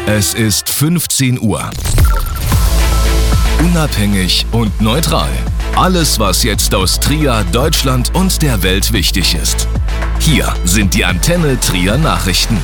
Es ist 15 Uhr. Unabhängig und neutral. Alles, was jetzt aus Trier, Deutschland und der Welt wichtig ist. Hier sind die Antenne Trier Nachrichten.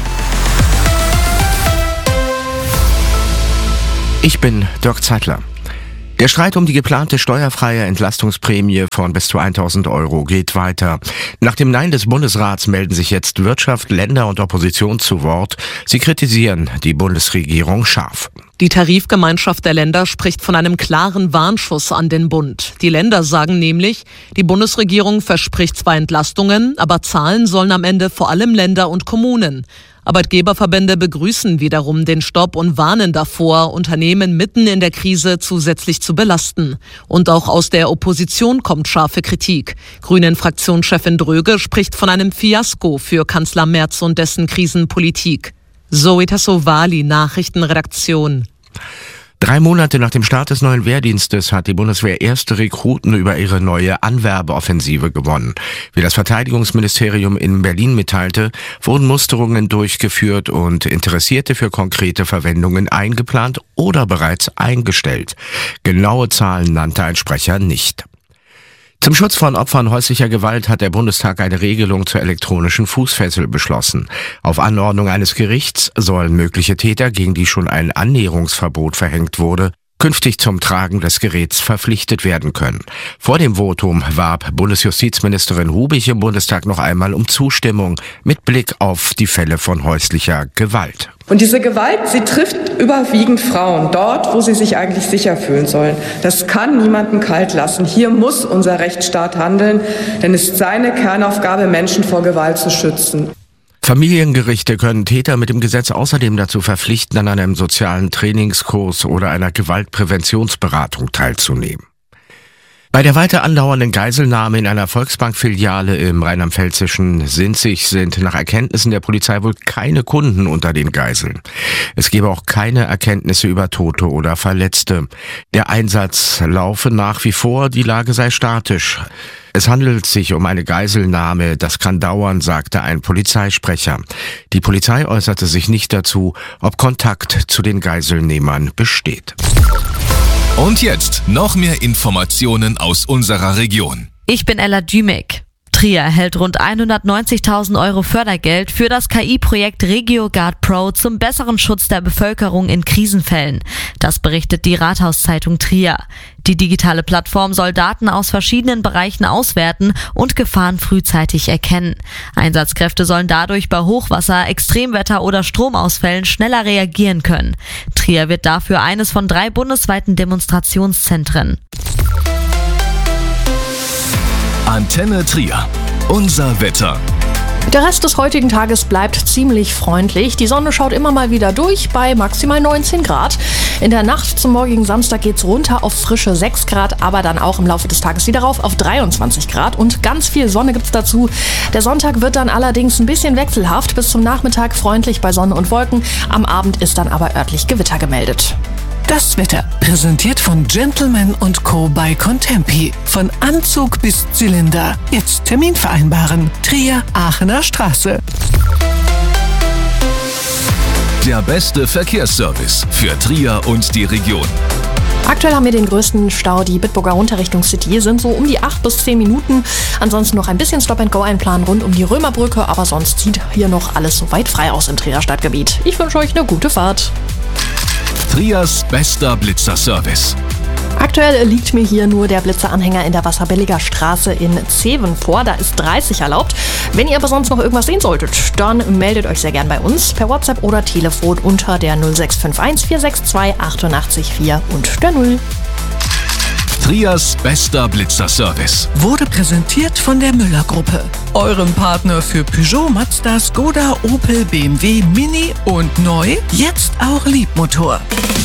Ich bin Dirk Zeitler. Der Streit um die geplante steuerfreie Entlastungsprämie von bis zu 1.000 € geht weiter. Nach dem Nein des Bundesrats melden sich jetzt Wirtschaft, Länder und Opposition zu Wort. Sie kritisieren die Bundesregierung scharf. Die Tarifgemeinschaft der Länder spricht von einem klaren Warnschuss an den Bund. Die Länder sagen nämlich, die Bundesregierung verspricht zwar Entlastungen, aber zahlen sollen am Ende vor allem Länder und Kommunen. Arbeitgeberverbände begrüßen wiederum den Stopp und warnen davor, Unternehmen mitten in der Krise zusätzlich zu belasten. Und auch aus der Opposition kommt scharfe Kritik. Grünen-Fraktionschefin Dröge spricht von einem Fiasko für Kanzler Merz und dessen Krisenpolitik. Zoe Tassovali, Nachrichtenredaktion. 3 Monate nach dem Start des neuen Wehrdienstes hat die Bundeswehr erste Rekruten über ihre neue Anwerbeoffensive gewonnen. Wie das Verteidigungsministerium in Berlin mitteilte, wurden Musterungen durchgeführt und Interessierte für konkrete Verwendungen eingeplant oder bereits eingestellt. Genaue Zahlen nannte ein Sprecher nicht. Zum Schutz von Opfern häuslicher Gewalt hat der Bundestag eine Regelung zur elektronischen Fußfessel beschlossen. Auf Anordnung eines Gerichts sollen mögliche Täter, gegen die schon ein Annäherungsverbot verhängt wurde, künftig zum Tragen des Geräts verpflichtet werden können. Vor dem Votum warb Bundesjustizministerin Hubich im Bundestag noch einmal um Zustimmung mit Blick auf die Fälle von häuslicher Gewalt. Und diese Gewalt, sie trifft überwiegend Frauen, dort, wo sie sich eigentlich sicher fühlen sollen. Das kann niemanden kalt lassen. Hier muss unser Rechtsstaat handeln, denn es ist seine Kernaufgabe, Menschen vor Gewalt zu schützen. Familiengerichte können Täter mit dem Gesetz außerdem dazu verpflichten, an einem sozialen Trainingskurs oder einer Gewaltpräventionsberatung teilzunehmen. Bei der weiter andauernden Geiselnahme in einer Volksbank-Filiale im rheinland-pfälzischen Sinzig sind nach Erkenntnissen der Polizei wohl keine Kunden unter den Geiseln. Es gebe auch keine Erkenntnisse über Tote oder Verletzte. Der Einsatz laufe nach wie vor, die Lage sei statisch. Es handelt sich um eine Geiselnahme, das kann dauern, sagte ein Polizeisprecher. Die Polizei äußerte sich nicht dazu, ob Kontakt zu den Geiselnehmern besteht. Und jetzt noch mehr Informationen aus unserer Region. Ich bin Ella Dümek. Trier erhält rund 190.000 € Fördergeld für das KI-Projekt RegioGuard Pro zum besseren Schutz der Bevölkerung in Krisenfällen. Das berichtet die Rathauszeitung Trier. Die digitale Plattform soll Daten aus verschiedenen Bereichen auswerten und Gefahren frühzeitig erkennen. Einsatzkräfte sollen dadurch bei Hochwasser, Extremwetter oder Stromausfällen schneller reagieren können. Trier wird dafür eines von 3 bundesweiten Demonstrationszentren. Antenne Trier. Unser Wetter. Der Rest des heutigen Tages bleibt ziemlich freundlich. Die Sonne schaut immer mal wieder durch bei maximal 19 Grad. In der Nacht zum morgigen Samstag geht's runter auf frische 6 Grad, aber dann auch im Laufe des Tages wieder rauf auf 23 Grad. Und ganz viel Sonne gibt's dazu. Der Sonntag wird dann allerdings ein bisschen wechselhaft. Bis zum Nachmittag freundlich bei Sonne und Wolken. Am Abend ist dann aber örtlich Gewitter gemeldet. Das Wetter, präsentiert von Gentleman & Co. bei Contempi. Von Anzug bis Zylinder. Jetzt Termin vereinbaren. Trier, Aachener Straße. Der beste Verkehrsservice für Trier und die Region. Aktuell haben wir den größten Stau, die Bitburger runter Richtung City, sind so um die 8 bis 10 Minuten. Ansonsten noch ein bisschen Stop-and-Go einplanen rund um die Römerbrücke, aber sonst sieht hier noch alles soweit frei aus im Trierer Stadtgebiet. Ich wünsche euch eine gute Fahrt. Triers bester Blitzerservice. Aktuell liegt mir hier nur der Blitzeranhänger in der Wasserbilliger Straße in Zeven vor. Da ist 30 erlaubt. Wenn ihr aber sonst noch irgendwas sehen solltet, dann meldet euch sehr gern bei uns per WhatsApp oder Telefon unter der 0651 462 88 4 und der 0. Triers bester Blitzerservice Wurde präsentiert von der Müller-Gruppe. Eurem Partner für Peugeot, Mazda, Skoda, Opel, BMW, Mini und neu, jetzt auch Liebmotor.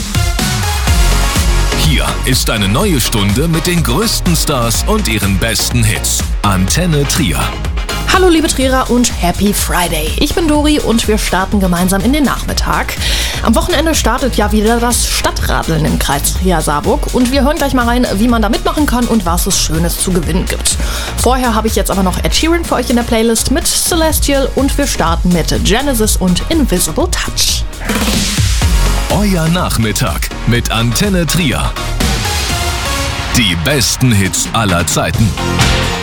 Hier ist eine neue Stunde mit den größten Stars und ihren besten Hits. Antenne Trier. Hallo liebe Trierer und Happy Friday. Ich bin Dori und wir starten gemeinsam in den Nachmittag. Am Wochenende startet ja wieder das Stadtradeln im Kreis Trier-Saarburg und wir hören gleich mal rein, wie man da mitmachen kann und was es Schönes zu gewinnen gibt. Vorher habe ich jetzt aber noch Ed Sheeran für euch in der Playlist mit Celestial und wir starten mit Genesis und Invisible Touch. Euer Nachmittag mit Antenne Trier. Die besten Hits aller Zeiten.